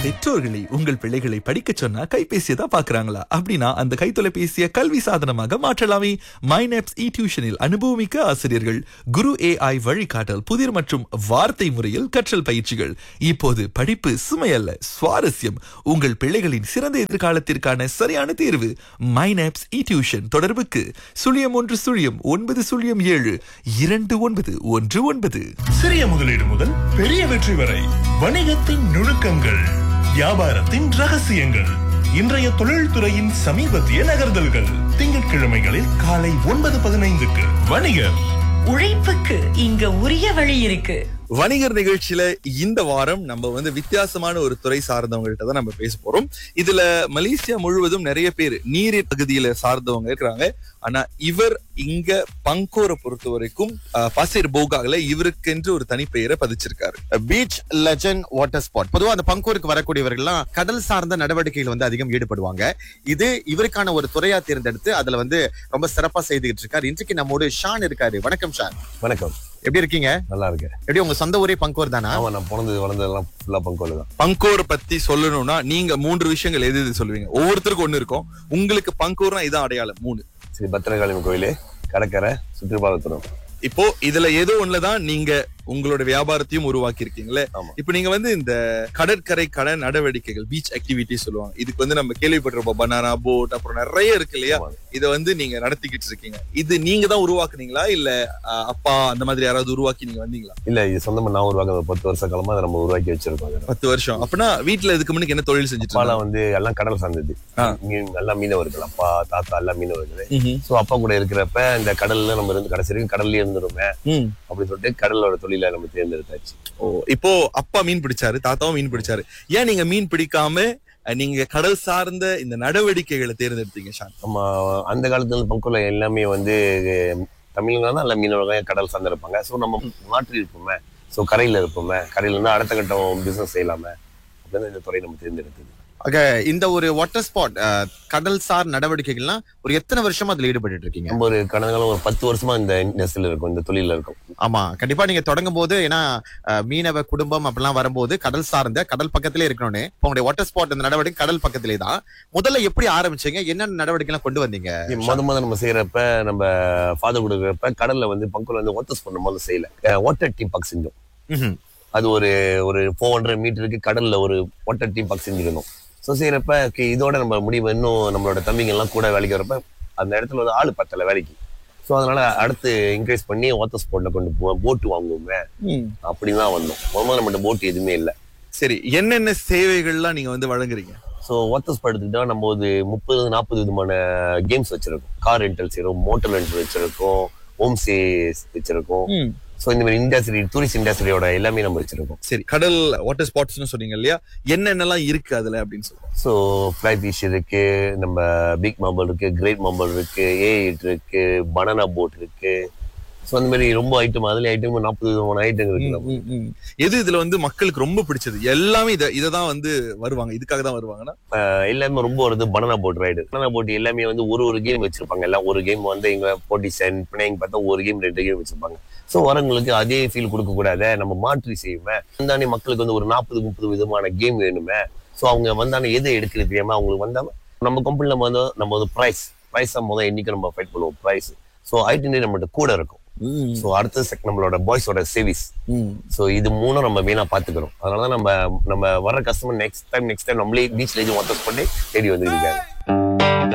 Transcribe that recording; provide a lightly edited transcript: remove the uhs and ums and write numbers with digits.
பெற்றோர்களை உங்கள் பிள்ளைகளை படிக்க சொன்னா கைபேசியை தான் பாக்குறாங்களா? அப்படின்னா அந்த கைத்தொலைபேசியை கல்வி சாதனமாக மாற்றலாமே. மைனப்ஸ் டியூஷனில் அனுபவமிக்க ஆசிரியர்கள், குரு AI வழிகாட்டல், புதிர் மற்றும் வார்த்தை முறையில் கற்றல் பயிற்சிகள். இப்போது படிப்பு சுமையல்ல, சுவாரஸ்யம். உங்கள் பிள்ளைகளின் சிறந்த எதிர்காலத்திற்கான சரியான தேர்வு மைனப்ஸ் டியூஷன். தொடர்புக்கு 0119072919. சிறிய முதலீடு முதல் பெரிய வெற்றி வரை வணிகத்தின் நுணுக்கங்கள், வியாபாரத்தின் ரகசியங்கள், இன்றைய தொழில்துறையின் சமீபத்திய நகர்தல்கள். திங்கட்கிழமைகளில் காலை 9:15க்கு வணிகர். உழைப்புக்கு இங்க உரிய வழி இருக்கு. வணிகர் நிகழ்ச்சியில இந்த வாரம் நம்ம வித்தியாசமான ஒரு துறை சார்ந்தவங்கள்ட்ட தான் நம்ம பேச போறோம். இதுல மலேசியா முழுவதும் நிறைய பேர் நீரின் பகுதியில சார்ந்தவங்க இருக்கிறாங்க. ஆனா இவர் இங்க பங்கோரை பொறுத்த வரைக்கும் பசிர் போகால இவருக்கென்று ஒரு தனிப்பெயரை பதிச்சிருக்காரு. Beach legend water spot. பொதுவா அந்த பங்கோருக்கு வரக்கூடியவர்கள்லாம் கடல் சார்ந்த நடவடிக்கைகள் அதிகம் ஈடுபடுவாங்க. இது இவருக்கான ஒரு துறையா தேர்ந்தெடுத்து அதுல ரொம்ப சிறப்பா செய்துகிட்டு இருக்காரு. இன்றைக்கு நம்மோடு ஷான் இருக்காரு. வணக்கம் ஷான். வணக்கம். எப்படி இருக்கீங்க? நல்லா இருக்கேன். எப்படி உங்க சொந்த ஊரே பங்கோர் தானா? ஆமா, நான் பிறந்தது வளர்ந்ததெல்லாம் ஃபுல்லா பங்கோர்ல தான். பங்கோரை பத்தி சொல்லணும்னா நீங்க 3 விஷயங்கள் எது சொல்லுவீங்க? ஒவ்வொருத்தருக்கும் ஒண்ணு இருக்கும். உங்களுக்கு பங்கோர்னா இதான் அடையாளம். 3. சரி, பத்திரகாளி கோயிலு, கடற்கரை, சுற்றுப்பாலத்துறோம். இப்போ இதுல ஏதோ ஒண்ணுதான் நீங்க உங்களோட வியாபாரத்தையும் உருவாக்கி இருக்கீங்களே. இப்ப நீங்க இந்த கடற்கரை கடை நடவடிக்கைகள், பீச் ஆக்டிவிட்டி சொல்லுவாங்க. இதுக்கு நம்ம கேள்விப்பட்டிருப்போம், பனானா போட், அப்புறம் நிறைய இருக்கு இல்லையா? இத நீங்க நடத்திக்கிட்டு இருக்கீங்க. இது நீங்க தான் உருவாக்குனீங்களா இல்ல அப்பா அந்த மாதிரி யாராவது உருவாக்கி நீங்க வந்தீங்களா? இல்ல, இது சொந்தமா நான் உருவாக்க 10 வருஷ காலமா அதை நம்ம உருவாக்கி வச்சிருக்கோம். 10 வருஷம். அப்பனா வீட்டுல இதுக்கு முன்னுக்கு என்ன தொழில் செஞ்சுட்டு? அப்பா எல்லாம் கடல் சார்ந்தது. நல்லா மீனவர்கள், அப்பா தாத்தா எல்லாம் மீனவர்கள். சோ அப்பா கூட இருக்கிறப்ப இந்த கடல்ல நம்ம இருந்து கடைசி வரைக்கும் கடல்ல இருந்துருமே அப்படின்னு சொல்லிட்டு கடலோட தொழில நம்ம தேர்ந்தெடுத்தாச்சு. இப்போ அப்பா மீன் பிடிச்சாரு, தாத்தாவும் மீன் பிடிச்சாரு. ஏன் நீங்க மீன் பிடிக்காம நீங்க கடல் சார்ந்த இந்த நடவடிக்கைகளை தேர்ந்தெடுத்தீங்க ஷான்? நம்ம அந்த காலத்துல பங்கோர்ல எல்லாமே தமிழ்நாடு தான் எல்லாம் மீனவர்கள் கடல் சார்ந்து இருப்பாங்க. சோ நம்ம மாற்றி இருப்போமே, சோ கரையில இருப்போமே, கரையில இருந்து அடுத்த கட்டம் பிசினஸ் செய்யலாமே அப்படின்னு இந்த துறை நம்ம தேர்ந்தெடுத்தது. இந்த ஒரு வாட்டர் ஸ்பாட் கடல் சார் நடவடிக்கைகள்லாம் ஒரு எத்தனை வருஷமா அதுல ஈடுபட்டு இருக்கீங்க? நம்ம ஒரு கடந்த காலம் ஒரு 10 வருஷமா இந்த இண்டஸ்ட்ரியில இருக்கும், இந்த தொழில இருக்கும். ஆமா, கண்டிப்பா நீங்க தொடங்கும் போது ஏன்னா மீனவ குடும்பம் அப்படிலாம் வரும்போது கடல் சார்ந்த கடல் பக்கத்திலே இருக்கணும்னு உங்களுடைய வாட்டர் ஸ்பாட் இந்த நடவடிக்கை கடல் பக்கத்திலே தான். முதல்ல எப்படி ஆரம்பிச்சீங்க? என்னென்ன நடவடிக்கை எல்லாம் கொண்டு வந்தீங்க? முத நம்ம செய்யறப்ப நம்ம ஃபாதர் கொடுக்குறப்ப கடல்ல பங்கோர்ல வாட்டர் ஸ்பாட் முதல்ல செய்யல, வாட்டர் டீம் பார்க் செஞ்சோம். அது ஒரு 400 மீட்டருக்கு கடல்ல ஒரு வாட்டர் டீம் பார்க் செஞ்சுக்கணும். ஸோ செய்யறப்ப இதோட நம்ம முடிவு இன்னும் நம்மளோட தம்பிங்க எல்லாம் கூட வேலைக்கு வரப்ப அந்த இடத்துல ஆள் பத்தல வேலைக்கு. ஸோ அதனால அடுத்து இன்க்ரீஸ் பண்ணி வாட்டர் ஸ்பாட்ல கொண்டு போவோம், போட்டு வாங்குவோமே அப்படிதான் வந்தோம். முதல்ல நம்மகிட்ட போட் எதுவுமே இல்லை. சரி, என்னென்ன சேவைகள்லாம் நீங்க வழங்குறீங்க? ஸோ வாட்டர் ஸ்பாட் எடுத்துக்கிட்டா நம்ம 30-40 விதமான கேம்ஸ் வச்சிருக்கோம். கார் ரெண்டல் செய்யறோம், மோட்டர் ரெண்டல் வச்சிருக்கோம், ஹோம் ஸ்டே வச்சிருக்கோம். சோ இந்த மாதிரி இண்டஸ்ட்ரி, டூரிஸ்ட் இண்டஸ்ட்ரியோட எல்லாமே நம்ம வச்சிருக்கோம். சரி, கடல் வாட்டர் ஸ்பாட்ஸ்னு சொன்னீங்க இல்லையா? என்னென்னலாம் இருக்கு அதுல அப்படின்னு சொல்லுவோம். சோ ஃப்ளை ஃபிஷ் இருக்கு, நம்ம பிக் மார்பிள் இருக்கு, கிரேட் மார்பிள் இருக்கு, A8 இருக்கு, பனானா போட் இருக்கு. சோ அந்த மாதிரி ரொம்ப ஐட்டம், அதுல ஐட்டம் 40 விதமான ஐட்டம் இருக்கு. எது இதுல மக்களுக்கு ரொம்ப பிடிச்சது? எல்லாமே இததான் வருவாங்க, இதுக்காக தான் வருவாங்கன்னா எல்லாமே ரொம்ப வருது. Banana boat ride, banana boat எல்லாமே ஒரு கேம் வச்சிருப்பாங்க. எல்லாம் ஒரு கேம் இங்க போட்டிசன் பிணைங்க பார்த்தா ஒரு கேம் 2 கேம் வச்சிருப்பாங்க. சோ வரவங்களுக்கு அதே ஃபீல் கொடுக்க கூடாது, நம்ம மாற்றி செய்யுமே. வந்தானே மக்களுக்கு ஒரு 40-30 விதமான கேம் வேணுமே. சோ அவங்க வந்தானே எதை எடுக்கிறது தெரியாம அவங்களுக்கு வந்தாம நம்ம கம்பெனில நம்ம பிரைஸ் என்னைக்கு நம்ம ஃபைட் பண்ணுவோம் பிரைஸ். சோ ஐட்டனே நம்மகிட்ட கூட இருக்கும். சோ அடுத்த நம்மளோட பாய்ஸோட சர்வீஸ். சோ இது 3 நம்ம மெயினா பாத்துக்கிறோம். அதனாலதான் நம்ம வர கஸ்டமர் நெக்ஸ்ட் டைம் நம்மளே பீச் லேஜ் வாட்டர் பண்ணி தேடி வந்துருக்காங்க.